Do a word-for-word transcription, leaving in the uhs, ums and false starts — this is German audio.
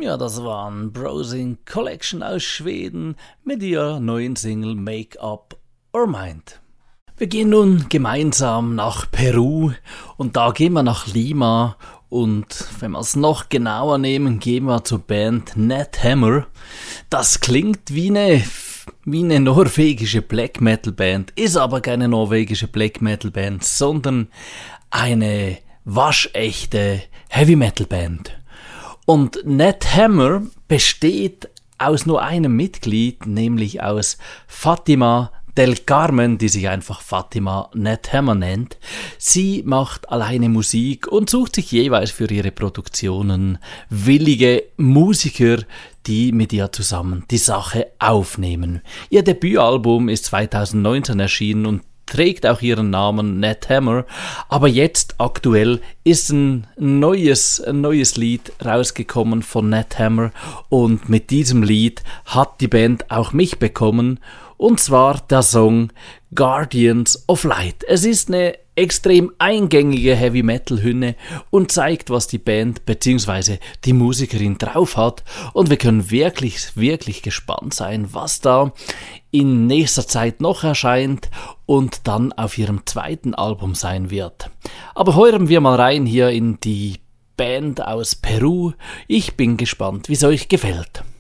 Ja, das waren Browsing Collection aus Schweden mit ihrer neuen Single Make Up or Mind. Wir gehen nun gemeinsam nach Peru und da gehen wir nach Lima und wenn wir es noch genauer nehmen, gehen wir zur Band Netthammer. Das klingt wie eine, wie eine norwegische Black Metal Band, ist aber keine norwegische Black Metal Band, sondern eine waschechte Heavy Metal Band. Und Netthammer besteht aus nur einem Mitglied, nämlich aus Fatima del Carmen, die sich einfach Fatima Netthammer nennt. Sie macht alleine Musik und sucht sich jeweils für ihre Produktionen willige Musiker, die mit ihr zusammen die Sache aufnehmen. Ihr Debütalbum ist zweitausendneunzehn erschienen und trägt auch ihren Namen Netthammer, aber jetzt aktuell ist ein neues, ein neues Lied rausgekommen von Netthammer und mit diesem Lied hat die Band auch mich bekommen, und zwar der Song Guardians of Light. Es ist eine extrem eingängige Heavy-Metal-Hymne und zeigt, was die Band bzw. die Musikerin drauf hat, und wir können wirklich, wirklich gespannt sein, was da in nächster Zeit noch erscheint und dann auf ihrem zweiten Album sein wird. Aber hören wir mal rein hier in die Band aus Peru. Ich bin gespannt, wie es euch gefällt.